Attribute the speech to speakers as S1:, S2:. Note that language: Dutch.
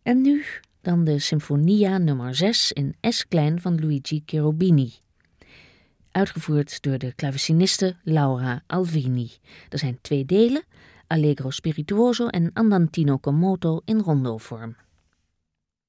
S1: En nu dan de Sinfonia nummer 6 in S-klein van Luigi Cherubini. Uitgevoerd door de klaveciniste Laura Alvini. Er zijn 2 delen, Allegro spirituoso en Andantino con moto in rondovorm.